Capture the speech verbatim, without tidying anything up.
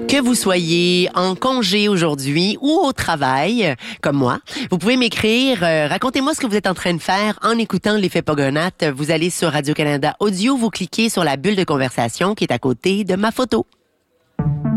Que vous soyez en congé aujourd'hui ou au travail, comme moi, vous pouvez m'écrire. Euh, racontez-moi ce que vous êtes en train de faire en écoutant l'effet Pogonath. Vous allez sur Radio-Canada Audio, vous cliquez sur la bulle de conversation qui est à côté de ma photo.